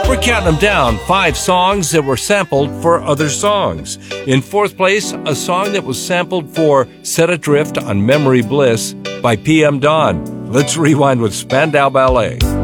We're counting them down. 5 songs that were sampled for other songs. In 4th place, a song that was sampled for Set Adrift on Memory Bliss by PM Dawn. Let's rewind with Spandau Ballet.